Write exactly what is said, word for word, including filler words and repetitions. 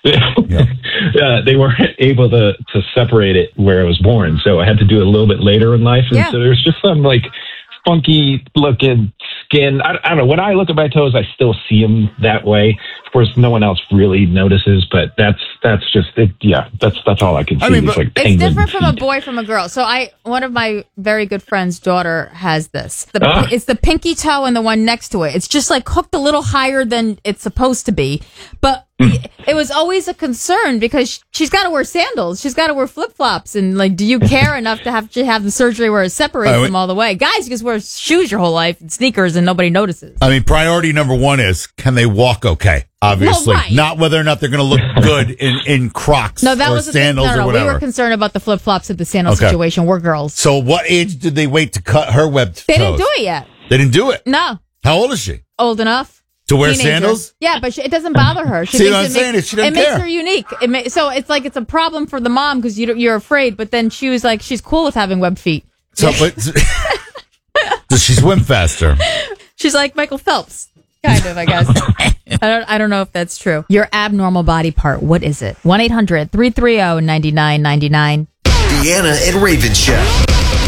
yeah. uh, they weren't able to, to separate it where I was born. So I had to do it a little bit later in life. And yeah. so there's just some like funky looking skin. I, I don't know. When I look at my toes, I still see them that way. Of course, no one else really notices, but that's that's just it. Yeah, that's that's all I can see. I mean, it's like it's different feet. from a boy from a girl. So I, one of my very good friend's daughter has this. The, Ah. It's the pinky toe and the one next to it. It's just like hooked a little higher than it's supposed to be, but. It was always a concern because she's got to wear sandals. She's got to wear flip-flops. And, like, do you care enough to have to have the surgery where it separates Uh, them all the way? Guys, you just wear shoes your whole life and sneakers and nobody notices. I mean, priority number one is, can they walk okay? Obviously. Well, right. Not whether or not they're going to look good in, in Crocs No, that or was the thing. sandals No, no, or no. whatever. We were concerned about the flip-flops at the sandal Okay. situation. We're girls. So what age did they wait to cut her webbed They toes? didn't do it yet. They didn't do it? No. How old is she? Old enough. To wear Teenager. sandals? Yeah, but she, it doesn't bother her. She See thinks what I'm it saying? Makes, She doesn't it makes care. her unique. It ma- so it's like it's a problem for the mom because you, you're afraid, but then she was like, she's cool with having webbed feet. So, but, does she swim faster? She's like Michael Phelps. Kind of, I guess. I don't I don't know if that's true. Your abnormal body part, what is it? one eight hundred three three zero nine nine nine nine. Deanna and Raven Show.